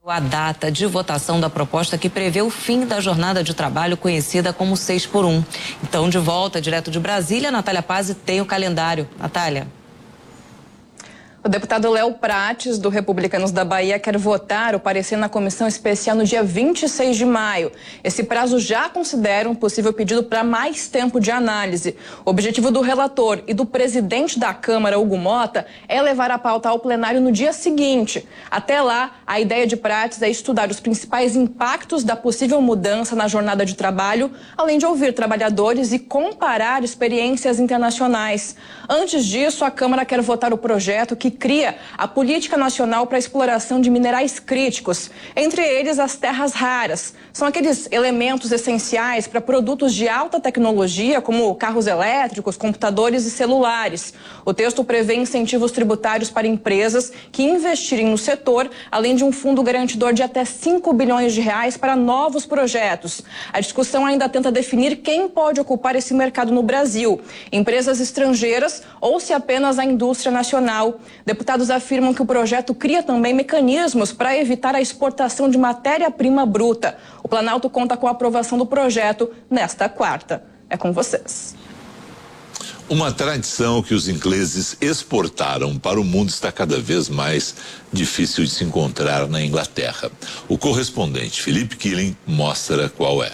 A data de votação da proposta que prevê o fim da jornada de trabalho conhecida como 6x1. Então, de volta, direto de Brasília, Natália Pazzi tem o calendário. Natália. O deputado Léo Prates, do Republicanos da Bahia, quer votar o parecer na comissão especial no dia 26 de maio. Esse prazo já considera um possível pedido para mais tempo de análise. O objetivo do relator e do presidente da Câmara, Hugo Mota, é levar a pauta ao plenário no dia seguinte. Até lá, a ideia de Prates é estudar os principais impactos da possível mudança na jornada de trabalho, além de ouvir trabalhadores e comparar experiências internacionais. Antes disso, a Câmara quer votar o projeto que cria a Política Nacional para a Exploração de Minerais Críticos, entre eles as terras raras. São aqueles elementos essenciais para produtos de alta tecnologia, como carros elétricos, computadores e celulares. O texto prevê incentivos tributários para empresas que investirem no setor, além de um fundo garantidor de até 5 bilhões de reais para novos projetos. A discussão ainda tenta definir quem pode ocupar esse mercado no Brasil, empresas estrangeiras ou se apenas a indústria nacional. Deputados afirmam que o projeto cria também mecanismos para evitar a exportação de matéria-prima bruta. O Planalto conta com a aprovação do projeto nesta quarta. É com vocês. Uma tradição que os ingleses exportaram para o mundo está cada vez mais difícil de se encontrar na Inglaterra. O correspondente Felipe Killing mostra qual é.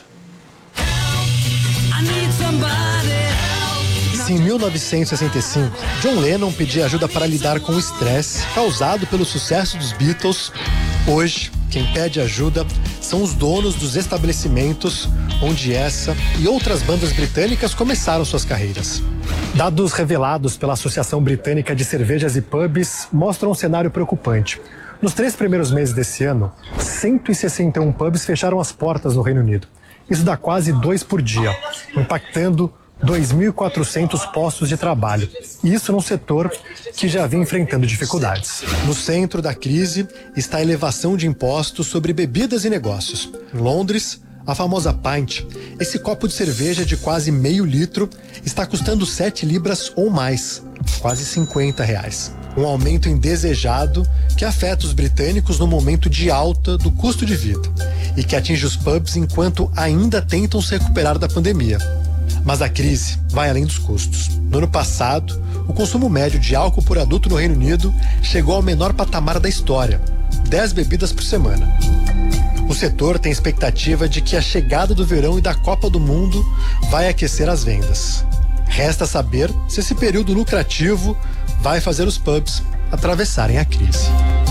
Em 1965, John Lennon pedia ajuda para lidar com o estresse causado pelo sucesso dos Beatles. Hoje, quem pede ajuda são os donos dos estabelecimentos onde essa e outras bandas britânicas começaram suas carreiras. Dados revelados pela Associação Britânica de Cervejas e Pubs mostram um cenário preocupante. Nos 3 primeiros meses desse ano, 161 pubs fecharam as portas no Reino Unido. Isso dá quase 2 por dia, impactando 2.400 postos de trabalho. E isso num setor que já vem enfrentando dificuldades. No centro da crise está a elevação de impostos sobre bebidas e negócios. Em Londres, a famosa pint, esse copo de cerveja de quase meio litro, está custando 7 libras ou mais, quase R$50. Um aumento indesejado que afeta os britânicos no momento de alta do custo de vida e que atinge os pubs enquanto ainda tentam se recuperar da pandemia. Mas a crise vai além dos custos. No ano passado, o consumo médio de álcool por adulto no Reino Unido chegou ao menor patamar da história, 10 bebidas por semana. O setor tem expectativa de que a chegada do verão e da Copa do Mundo vai aquecer as vendas. Resta saber se esse período lucrativo vai fazer os pubs atravessarem a crise.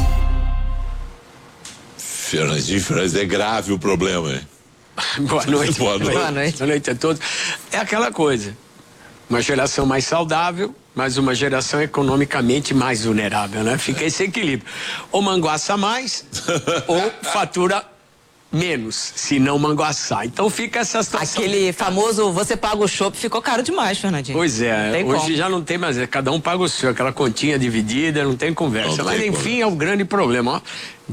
Fernandinho, é grave o problema, hein? Boa noite. Boa noite. Boa noite. Boa noite a todos. É aquela coisa, uma geração mais saudável, mas uma geração economicamente mais vulnerável, né? Fica esse equilíbrio. Ou manguaça mais, ou fatura menos, se não manguaçar. Então fica essa situação. Aquele famoso você paga o chopp ficou caro demais, Fernandinho. Pois é, hoje como. Já não tem mais, cada um paga o seu, aquela continha dividida, não tem conversa. Não mas tem enfim, é o grande problema, ó.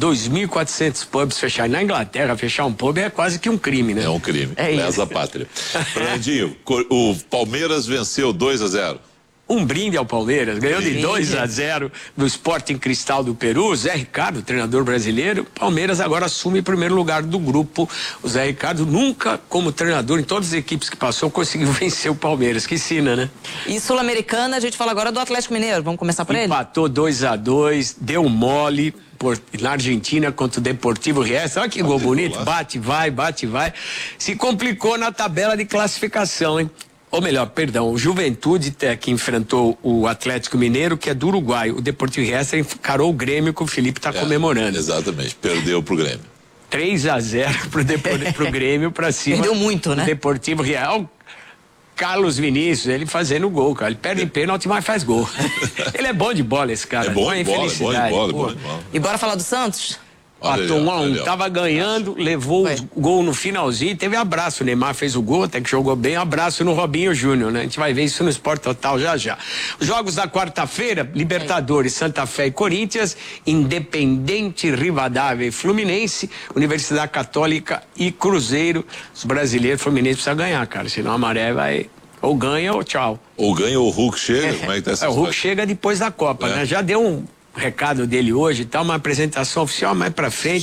2.400 pubs fechar. Na Inglaterra, fechar um pub é quase que um crime, né? É um crime, lesa pátria. Fernandinho, o Palmeiras venceu 2-0. Um brinde ao Palmeiras, ganhou de 2-0 do Sporting Cristal do Peru. Zé Ricardo, treinador brasileiro. Palmeiras agora assume o primeiro lugar do grupo. O Zé Ricardo nunca, como treinador, em todas as equipes que passou, conseguiu vencer o Palmeiras. Que sina, né? E Sul-Americana, a gente fala agora do Atlético Mineiro. Vamos começar por ele? Empatou 2-2, deu mole na Argentina contra o Deportivo Riestra. Olha que gol bonito, bate, vai. Se complicou na tabela de classificação, hein? Ou melhor, perdão, o Juventude que enfrentou o Atlético Mineiro, que é do Uruguai. O Deportivo Riestra encarou o Grêmio, que o Felipe está comemorando. Exatamente, perdeu pro Grêmio. 3-0 pro Grêmio, pra cima. Perdeu muito, né? O Deportivo Real. Carlos Vinícius, ele fazendo gol, cara. Ele perde pênalti, mas faz gol. Ele é bom de bola, esse cara. É bom de bola. E bora falar do Santos? Patou 1-1, tava ganhando, levou o gol no finalzinho, teve abraço, o Neymar fez o gol, até que jogou bem, abraço no Robinho Júnior, né? A gente vai ver isso no Sport Total já. Os jogos da quarta-feira, Libertadores, Santa Fé e Corinthians, Independente, Rivadavia e Fluminense, Universidade Católica e Cruzeiro. Os brasileiros, Fluminense precisa ganhar, cara, senão a maré vai... Ou ganha ou tchau. Ou ganha ou o Hulk chega, como é que tá essa O Hulk chega depois da Copa, né? Já deu um recado dele hoje e tal, uma apresentação oficial mais pra frente.